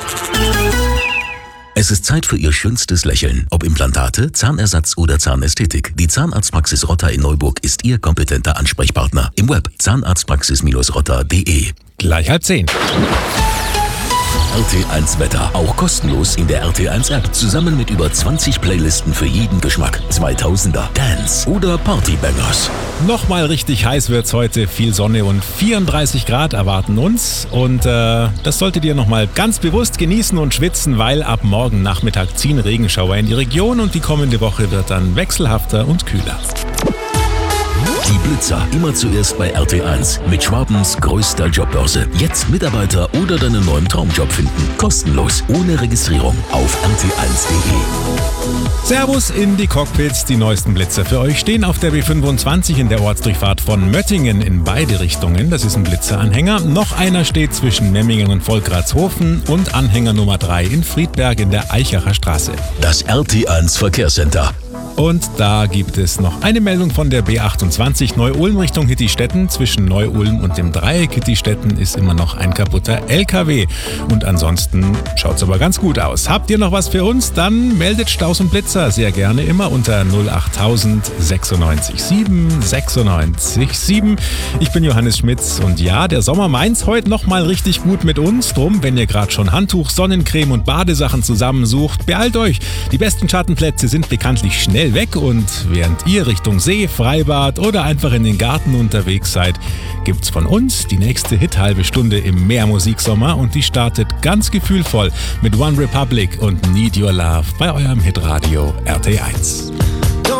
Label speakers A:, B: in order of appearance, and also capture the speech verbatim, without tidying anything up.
A: Es ist Zeit für Ihr schönstes Lächeln. Ob Implantate, Zahnersatz oder Zahnästhetik. Die Zahnarztpraxis Rotter in Neuburg ist Ihr kompetenter Ansprechpartner. Im Web zahnarztpraxis rotter punkt de.
B: Gleich halb zehn.
A: R T eins Wetter. Auch kostenlos in der R T eins App. Zusammen mit über zwanzig Playlisten für jeden Geschmack. zweitausender, Dance oder Partybangers.
B: Nochmal richtig heiß wird's heute. Viel Sonne und vierunddreißig Grad erwarten uns. Und äh, das solltet ihr nochmal ganz bewusst genießen und schwitzen, weil ab morgen Nachmittag ziehen Regenschauer in die Region und die kommende Woche wird dann wechselhafter und kühler.
A: Die Blitzer, immer zuerst bei R T eins. Mit Schwabens größter Jobbörse. Jetzt Mitarbeiter oder deinen neuen Traumjob finden. Kostenlos, ohne Registrierung. Auf r t eins punkt de.
B: Servus in die Cockpits. Die neuesten Blitzer für euch stehen auf der B fünfundzwanzig in der Ortsdurchfahrt von Möttingen in beide Richtungen. Das ist ein Blitzeranhänger. Noch einer steht zwischen Memmingen und Volkratshofen und Anhänger Nummer drei in Friedberg in der Eichacher Straße.
A: Das R T eins Verkehrscenter.
B: Und da gibt es noch eine Meldung von der B achtundzwanzig Neu-Ulm Richtung Hittstetten. Zwischen Neu-Ulm und dem Dreieck Hittstetten ist immer noch ein kaputter L K W. Und ansonsten schaut's aber ganz gut aus. Habt ihr noch was für uns? Dann meldet Staus und Blitzer sehr gerne immer unter null achttausend sechsundneunzig sieben sechsundneunzig sieben. Ich bin Johannes Schmitz und ja, der Sommer meint's heute nochmal richtig gut mit uns. Drum, wenn ihr gerade schon Handtuch, Sonnencreme und Badesachen zusammensucht, beeilt euch. Die besten Schattenplätze sind bekanntlich schnell weg und während ihr Richtung See, Freibad oder einfach in den Garten unterwegs seid, gibt's von uns die nächste Hit-halbe Stunde im Meermusiksommer und die startet ganz gefühlvoll mit One Republic und Need Your Love bei eurem Hitradio R T eins.